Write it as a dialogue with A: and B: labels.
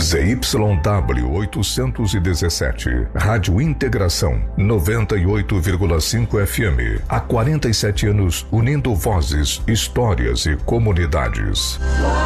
A: ZYW 817, Rádio Integração 98,5 FM. Há 47 anos unindo vozes, histórias e comunidades.